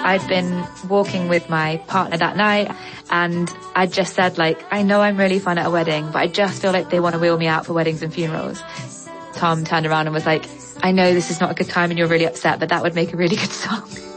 I'd been walking with my partner that night and I just said, like, I know I'm really fun at a wedding, but I just feel like they want to wheel me out for weddings and funerals. Tom turned around and was like, I know this is not a good time and you're really upset, but that would make a really good song.